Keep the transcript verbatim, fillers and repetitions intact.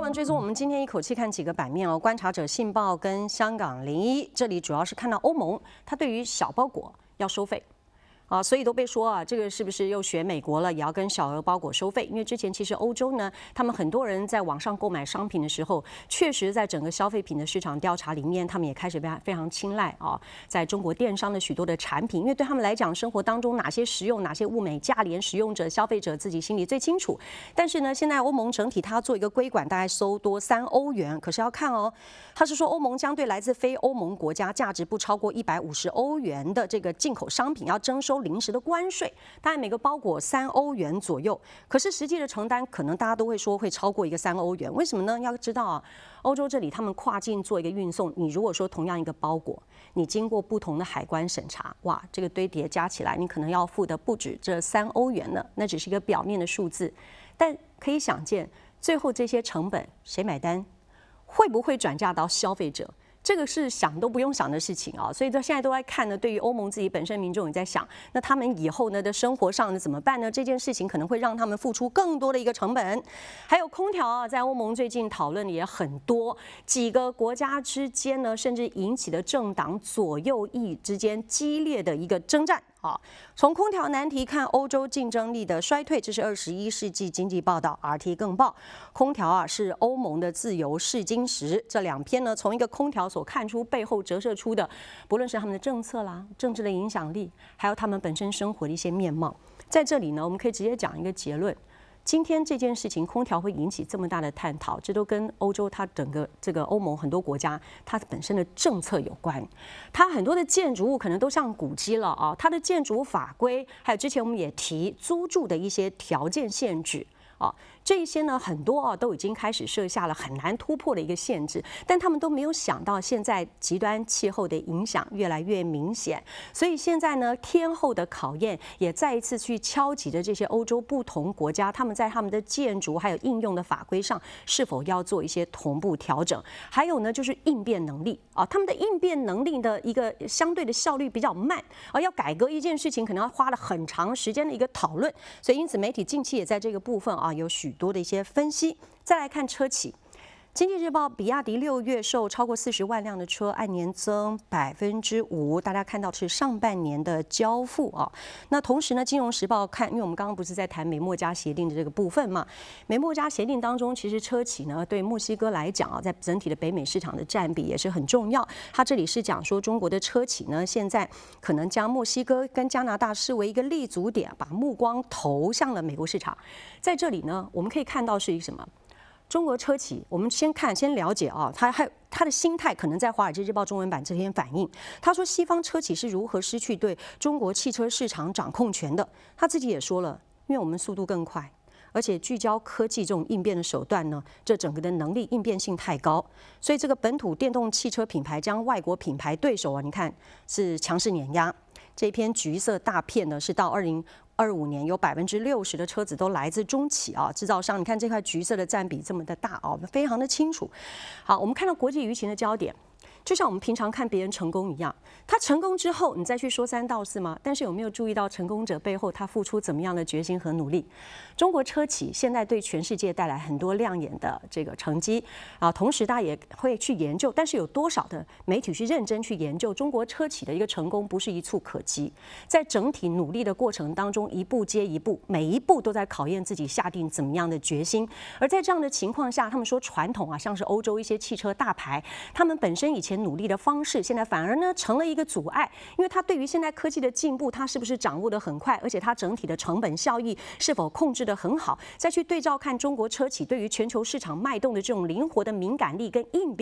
文追踪，我们今天一口气看几个版面哦。观察者信报跟香港零一，这里主要是看到欧盟，它对于小包裹要收费。 啊，所以都被说啊，这个是不是又学美国了，也要跟小额包裹收费？因为之前其实欧洲呢，他们很多人在网上购买商品的时候，确实在整个消费品的市场调查里面，他们也开始非常非常青睐啊，在中国电商的许多的产品，因为对他们来讲，生活当中哪些实用、哪些物美价廉，使用者、消费者自己心里最清楚。但是呢，现在欧盟整体它要做一个规管，大概收多三欧元，可是要看哦，它是说欧盟将对来自非欧盟国家价值不超过一百五十欧元的这个进口商品要征收 临时的关税，大概每个包裹三欧元左右。可是实际的承担，可能大家都会说会超过一个三欧元。为什么呢？要知道啊，欧洲这里他们跨境做一个运送，你如果说同样一个包裹，你经过不同的海关审查，哇，这个堆叠加起来，你可能要付的不止这三欧元了。那只是一个表面的数字，但可以想见，最后这些成本谁买单？会不会转嫁到消费者？ 这个是想都不用想的事情啊，所以到现在都在看呢。对于欧盟自己本身民众也在想，那他们以后呢的生活上呢怎么办呢？这件事情可能会让他们付出更多的一个成本。还有空调啊，在欧盟最近讨论的也很多，几个国家之间呢，甚至引起了政党左右翼之间激烈的一个征战。 啊，从空调难题看欧洲竞争力的衰退，这是二十一世纪经济报道 R T 更报。空调啊是欧盟的自由试金石。这两篇呢，从一个空调所看出背后折射出的，不论是他们的政策啦、政治的影响力，还有他们本身生活的一些面貌，在这里呢，我们可以直接讲一个结论。 今天这件事情，空调会引起这么大的探讨，这都跟欧洲它整个这个欧盟很多国家它本身的政策有关。它很多的建筑物可能都像古迹了啊，它的建筑法规，还有之前我们也提租住的一些条件限制啊。 这一些呢，很多啊都已经开始设下了很难突破的一个限制，但他们都没有想到现在极端气候的影响越来越明显，所以现在呢，天候的考验也再一次去敲击着这些欧洲不同国家，他们在他们的建筑还有应用的法规上是否要做一些同步调整，还有呢就是应变能力啊，他们的应变能力的一个相对的效率比较慢，而要改革一件事情可能要花了很长时间的一个讨论，所以因此媒体近期也在这个部分啊有许 多的一些分析，再来看车企。经济日报，比亚迪六月售超过四十万辆的车，按年增百分之五。大家看到是上半年的交付啊。那同时呢，金融时报看，因为我们刚刚不是在谈美墨加协定的这个部分嘛？美墨加协定当中，其实车企呢对墨西哥来讲啊，在整体的北美市场的占比也是很重要。它这里是讲说，中国的车企呢现在可能将墨西哥跟加拿大视为一个立足点，把目光投向了美国市场。在这里呢，我们可以看到是一个什么？ 中国车企，我们先看，先了解啊，他还他的心态可能在《华尔街日报》中文版这篇反映。他说，西方车企是如何失去对中国汽车市场掌控权的。他自己也说了，因为我们速度更快，而且聚焦科技这种应变的手段呢，这整个的能力应变性太高，所以这个本土电动汽车品牌将外国品牌对手啊，你看是强势碾压。这篇橘色大片呢，是到二零 二五年有百分之六十的车子都来自中企啊制造商，你看这块橘色的占比这么的大啊，非常的清楚。好，我们看到国际舆情的焦点。 就像我们平常看别人成功一样，他成功之后，你再去说三道四吗？但是有没有注意到成功者背后他付出怎么样的决心和努力？中国车企现在对全世界带来很多亮眼的这个成绩啊，同时大家也会去研究，但是有多少的媒体去认真去研究中国车企的一个成功，不是一触可及，在整体努力的过程当中，一步接一步，每一步都在考验自己下定怎么样的决心。而在这样的情况下，他们说传统啊，像是欧洲一些汽车大牌，他们本身以前 努力的方式，现在反而呢成了一个阻碍，因为它对于现在科技的进步，它是不是掌握得很快，而且它整体的成本效益是否控制得很好，再去对照看中国车企对于全球市场脉动的这种灵活的敏感力跟应变。